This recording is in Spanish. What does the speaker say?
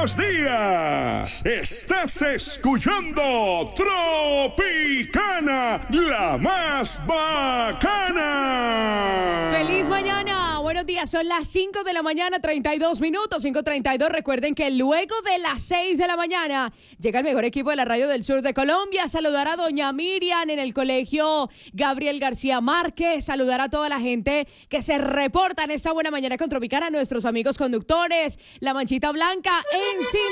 buenos días. Estás escuchando Tropicana, la más bacana. ¡Feliz mañana! Buenos días, son las 5 de la mañana, 32 minutos, 5:32. Recuerden que luego de las 6 de la mañana llega el mejor equipo de la radio del sur de Colombia. Saludar a doña Miriam en el colegio Gabriel García Márquez. Saludar a toda la gente que se reporta en esta buena mañana con Tropicana, nuestros amigos conductores, la manchita blanca en